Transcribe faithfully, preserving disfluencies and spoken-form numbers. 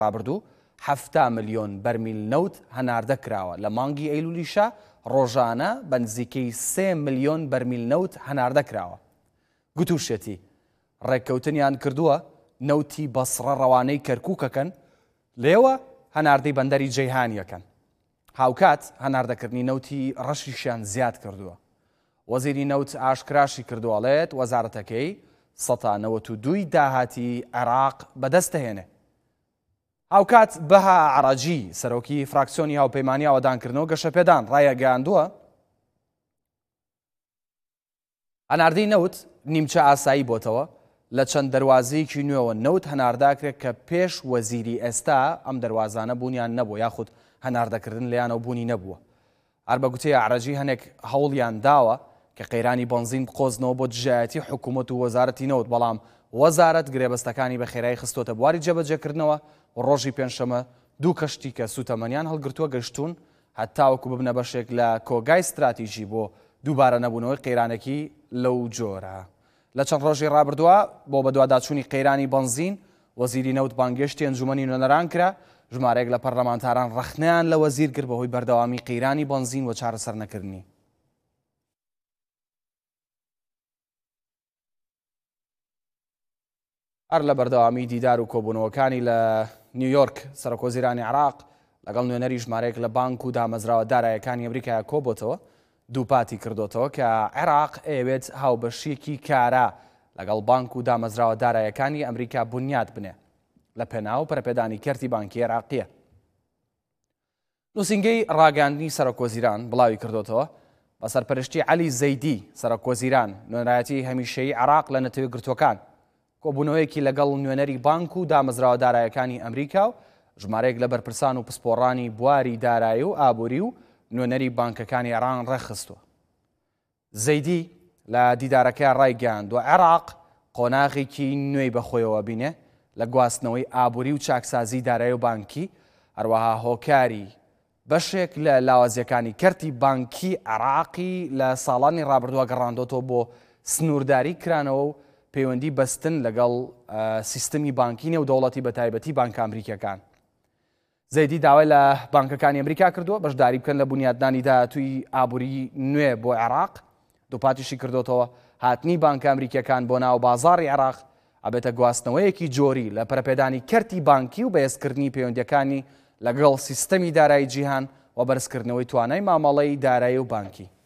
ڕابردوو هەفتا ملیۆن بەرمیل نەوت هەناردە کراوە لە مانگی ئەیلولیشە ڕۆژانە بە نزیکەی سێ ملیۆن بەرمیل نەوت هەناردە کراوە. گوتوشێتی ڕێککەوتنیان کردووە نەوتی بەسڕە ڕەوانەی کەرکووکەکەن لێوە هەناردەی بەندەری جەیهانیەکەن. هاوکات هەناردەکردنی نەوتی ڕەشیشیان زیاد کردووە. وەزیری نەوت ئاشکراشی کردووەڵێت وەزارەتەکەی سەدا نەوەت و دووی داهاتی عێراق بەدەستەهێنێ. هاوکات بەها عەراجی سەرۆکی فراکسیۆنی هاوپەیمانی ئاوەدانکردنەوە گەشەپێدان ڕایەگەیاندووە هەناردەی نەوت نیمچە ئاسایی بۆتەوە لە چەند دەواازەیەکی نوێەوە نەوت هەنارداکرێت کە پێش وەزیری ئێستا ئەم دەواازانە بوونیان نەبووە یاخود هەناردەکردن لەیانەوە بوونی نەبووە. هەر بە گوتەی عەراجی هەنێک هەوڵیان داوە کە قەیرانی بنزین بقۆزنەوە بۆ دژایەتی حکوومەت و وەزارەتی نەوت، بەڵام وەزارەت گرێبەستەکانی بە خێرایی خستۆتە بواری جێبەجێکردنەوە و ڕۆژی پێنجشەمە دوو کەشتی کە سوتەمەنیان هەڵگرتووە گەشتون هەتاوەکو ببنە بەشێک لە کۆگای استراتیژی بۆ دووبارە نەبوونەوەی قەیرانێکی لەو جۆرە. لە چەند ڕۆژی ڕابردووە بۆ بەدواداچوونی قەیرانی بنزین وەزیری نەوت بانگێشتی ئەنجومەنی نوێنەران کرا، ژمارەیەک لە پەرلەمانتاران ڕەخنەیان لە وەزیر کرد بەهۆی بەردەوامی قەیرانی بنزین و چارەسەر نەکردنی. هەر لە بەردەوامی دیدار و کۆبوونەوەکانی لە نیویۆرک سەرۆکوەزیرانی عێراق لەگەڵ نوێنەری ژمارەیەک لە بانک و دامەزراوە دارایەکانی ئەمریکا کۆبۆتەوە دووپاتی کردوتەوە کە عێراق ئەوێت هاوبەشیەکی کارا لەگەڵ بانک و دامەزراوە دارایەکانی ئەمریکا بنیاد بنێ لە پێناو پەرەپێدانی کەرتی بانکی عێراقیە. نووسینگەی ڕاگەاندنی سەرۆکوەزیران بڵاوی کردوتەوە بە سەرپەرشتی عەلی زەیدی سەرۆکوەزیران نوێنەرایەتی هەمیشەیی عێراق لە نەتەوەی گرتوەکان کۆبوونەوەیەکی لەگەڵ نوێنەری بانک و دامەزراوە دارایەکانی ئەمریکا و ژمارەیەک لە بەرپرسان و پسپۆڕانی بواری دارایی و ئابووری و نوێنەری بانکەکانی ئێران ڕێخستووە. زەیدی لە دیدارەکە ڕایگەیاند و عێراق قۆناغێکی نوێی بەخۆیەوە بینێ لە گواستنەوەی ئابووری و چاکسازی دارایی و بانکی، هەروەها هۆکاری بەشێک لە لاوازیەکانی کەرتی بانکی عێراقی لە ساڵانی ڕابردووە گەڕاندۆتەوە بۆ سنوورداری کرانەوە و پەیوەندی بەستن لەگەڵ سیستەمی بانکی نێودەوڵەتی بە تایبەتی بانکە ئەمریکیەکان. زەیدی داوای لە بانکەکانی ئەمریکا کردووە بەشداری بکەن لە بنیاددانی داهاتووی ئابووری نوێ بۆ عێراق، دووپاتیشی کردوتەوە هاتنی بانکە ئەمریکیەکان بۆ ناو بازاڕی عێراق ئەبێتە گواستنەوەیەکی جۆری لە پەرەپێدانی کەرتی بانکی و بەهێزکردنی پەیوەندیەکانی لەگەڵ سیستەمی دارایی جیهان و بەرزکردنەوەی توانای مامەڵەی دارایی و بانکی.